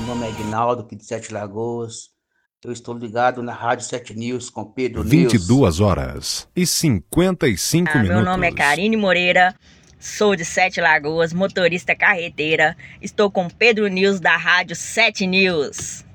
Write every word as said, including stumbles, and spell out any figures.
nome é Aguinaldo, aqui de Sete Lagoas. Eu estou ligado na Rádio Sete News com Pedro vinte e News. duas horas e cinquenta e cinco Ah, minutos. meu nome é Karine Moreira, sou de Sete Lagoas, motorista carreteira. Estou com Pedro News da Rádio Sete News.